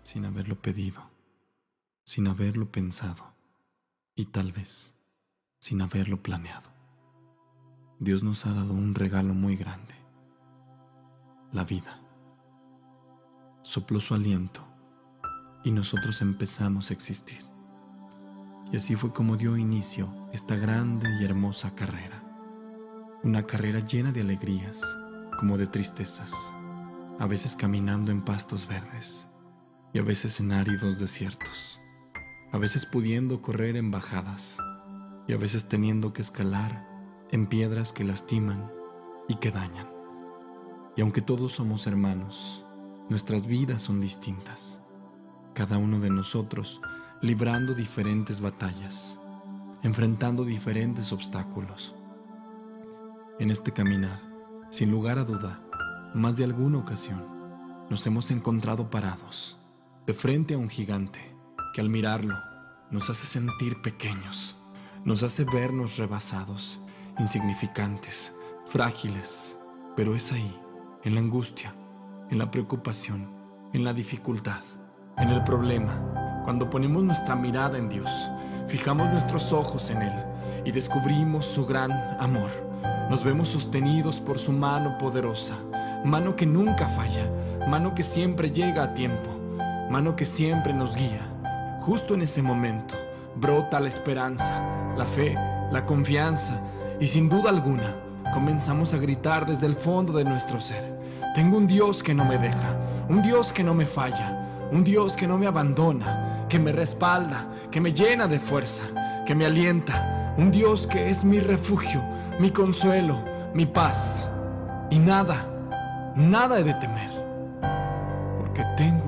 sin haberlo pedido, sin haberlo pensado y tal vez sin haberlo planeado. Dios nos ha dado un regalo muy grande, la vida. Sopló su aliento y nosotros empezamos a existir. Y así fue como dio inicio esta grande y hermosa carrera. Una carrera llena de alegrías, como de tristezas, a veces caminando en pastos verdes y a veces en áridos desiertos, a veces pudiendo correr en bajadas y a veces teniendo que escalar en piedras que lastiman y que dañan. Y aunque todos somos hermanos, nuestras vidas son distintas, cada uno de nosotros librando diferentes batallas, enfrentando diferentes obstáculos. En este caminar, sin lugar a duda, más de alguna ocasión, nos hemos encontrado parados, de frente a un gigante, que al mirarlo, nos hace sentir pequeños, nos hace vernos rebasados, insignificantes, frágiles, pero es ahí, en la angustia, en la preocupación, en la dificultad, en el problema, cuando ponemos nuestra mirada en Dios, fijamos nuestros ojos en Él y descubrimos su gran amor. Nos vemos sostenidos por su mano poderosa, mano que nunca falla, mano que siempre llega a tiempo, mano que siempre nos guía. Justo en ese momento brota la esperanza, la fe, la confianza y sin duda alguna comenzamos a gritar desde el fondo de nuestro ser: tengo un Dios que no me deja, un Dios que no me falla, un Dios que no me abandona, que me respalda, que me llena de fuerza, que me alienta, un Dios que es mi refugio, mi consuelo, mi paz. Y nada he de temer, porque tengo